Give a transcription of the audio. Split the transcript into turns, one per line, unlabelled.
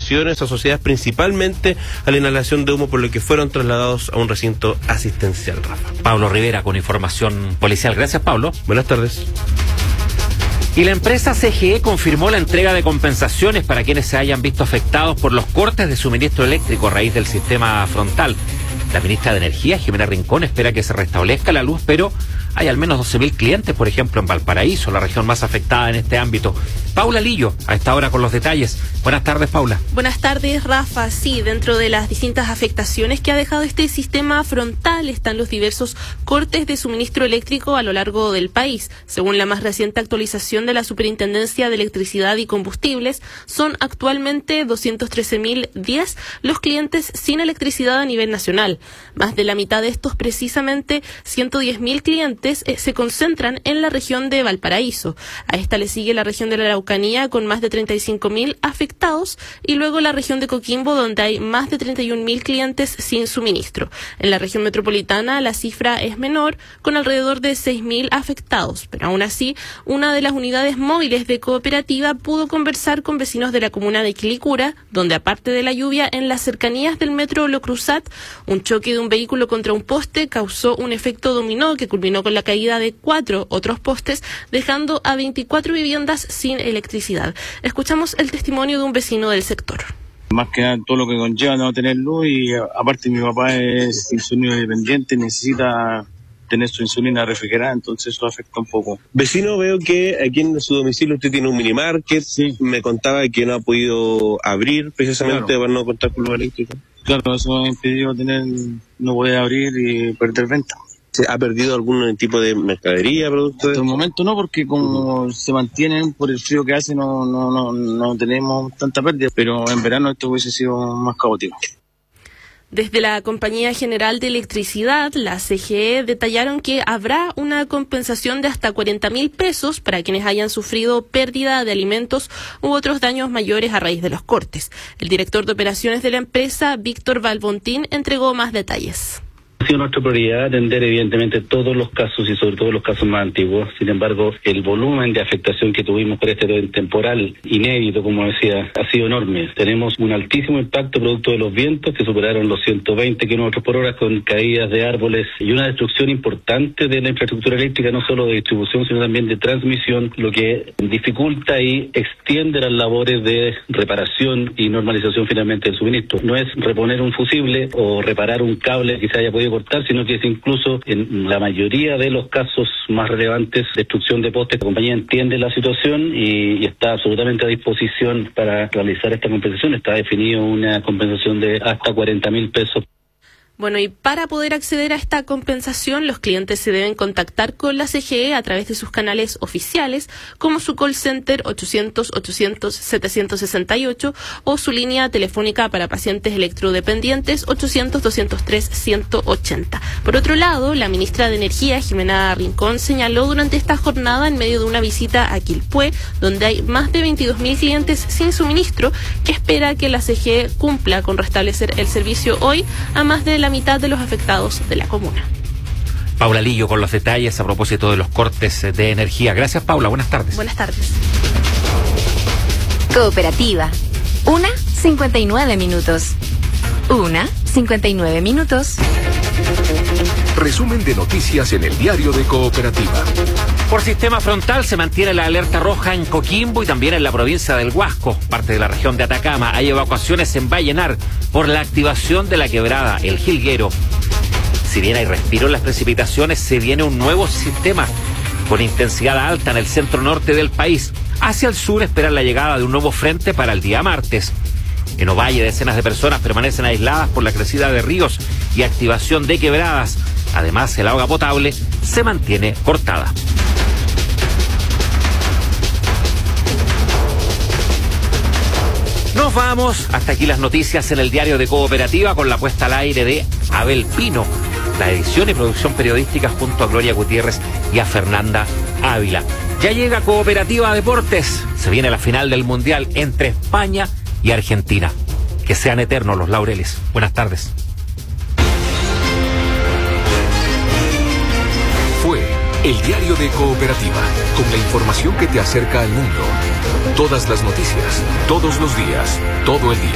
lesiones asociadas principalmente a la inhalación de humo, por lo que fueron trasladados a un recinto asistencial, Rafa.
Pablo Rivera con información policial. Gracias, Pablo.
Buenas tardes.
Y la empresa CGE confirmó la entrega de compensaciones para quienes se hayan visto afectados por los cortes de suministro eléctrico a raíz del sistema frontal. La ministra de Energía, Jimena Rincón, espera que se restablezca la luz, pero hay al menos 12.000 clientes, por ejemplo, en Valparaíso, la región más afectada en este ámbito. Paula Lillo, a esta hora con los detalles. Buenas tardes, Paula.
Buenas tardes, Rafa. Sí, dentro de las distintas afectaciones que ha dejado este sistema frontal están los diversos cortes de suministro eléctrico a lo largo del país. Según la más reciente actualización de la Superintendencia de Electricidad y Combustibles, son actualmente 213.010 los clientes sin electricidad a nivel nacional. Más de la mitad de estos, precisamente 110.000 clientes, se concentran en la región de Valparaíso. A esta le sigue la región de la Araucanía con más de 35.000 afectados y luego la región de Coquimbo, donde hay más de 31.000 clientes sin suministro. En la región metropolitana la cifra es menor, con alrededor de 6.000 afectados, pero aún así una de las unidades móviles de Cooperativa pudo conversar con vecinos de la comuna de Quilicura, donde aparte de la lluvia en las cercanías del metro Lo Cruzat, un choque de un vehículo contra un poste causó un efecto dominó que culminó con la caída de 4 otros postes, dejando a 24 viviendas sin electricidad. Escuchamos el testimonio de un vecino del sector.
Más que nada todo lo que conlleva no tener luz, y aparte mi papá es insulino dependiente, necesita tener su insulina refrigerada, entonces eso afecta un poco.
Vecino, veo que aquí en su domicilio usted tiene un minimarket. Sí. Me contaba que no ha podido abrir precisamente para no contar con luz eléctrica.
Claro, eso me ha impedido no poder abrir y perder venta.
¿Se ha perdido algún tipo de mercadería, producto?
Hasta el momento no, porque como se mantienen por el frío que hace, no tenemos tanta pérdida, pero en verano esto hubiese sido más caótico.
Desde la Compañía General de Electricidad, la CGE, detallaron que habrá una compensación de hasta 40.000 pesos para quienes hayan sufrido pérdida de alimentos u otros daños mayores a raíz de los cortes. El director de operaciones de la empresa, Víctor Valbontín, entregó más detalles.
Ha sido nuestra prioridad atender evidentemente todos los casos y sobre todo los casos más antiguos. Sin embargo, el volumen de afectación que tuvimos por este temporal inédito, como decía, ha sido enorme. Tenemos un altísimo impacto producto de los vientos que superaron los 120 kilómetros por hora, con caídas de árboles y una destrucción importante de la infraestructura eléctrica, no solo de distribución sino también de transmisión, lo que dificulta y extiende las labores de reparación y normalización finalmente del suministro. No es reponer un fusible o reparar un cable que se haya podido cortar, sino que es incluso en la mayoría de los casos más relevantes destrucción de postes. La compañía entiende la situación y está absolutamente a disposición para realizar esta compensación. Está definido una compensación de hasta 40.000 pesos.
Bueno, y para poder acceder a esta compensación, los clientes se deben contactar con la CGE a través de sus canales oficiales, como su call center 800-800-768 o su línea telefónica para pacientes electrodependientes 800-203-180. Por otro lado, la ministra de Energía, Jimena Rincón, señaló durante esta jornada, en medio de una visita a Quilpué, donde hay más de 22.000 clientes sin suministro, que espera que la CGE cumpla con restablecer el servicio hoy a más de la mitad de los afectados de la comuna.
Paula Lillo con los detalles a propósito de los cortes de energía. Gracias, Paula. Buenas tardes.
Buenas tardes.
Cooperativa. 1:59 minutos. 1:59 minutos.
Resumen de noticias en el diario de Cooperativa.
Por sistema frontal se mantiene la alerta roja en Coquimbo y también en la provincia del Huasco, parte de la región de Atacama. Hay evacuaciones en Vallenar por la activación de la quebrada El Jilguero. Si bien hay respiro en las precipitaciones, se viene un nuevo sistema con intensidad alta en el centro norte del país. Hacia el sur esperan la llegada de un nuevo frente para el día martes. En Ovalle, decenas de personas permanecen aisladas por la crecida de ríos y activación de quebradas. Además, el agua potable se mantiene cortada. Nos vamos. Hasta aquí las noticias en el diario de Cooperativa, con la puesta al aire de Abel Pino, la edición y producción periodística junto a Gloria Gutiérrez y a Fernanda Ávila. Ya llega Cooperativa Deportes. Se viene la final del Mundial entre España y Argentina. Que sean eternos los laureles. Buenas tardes.
Fue el diario de Cooperativa, con la información que te acerca al mundo. Todas las noticias, todos los días, todo el día.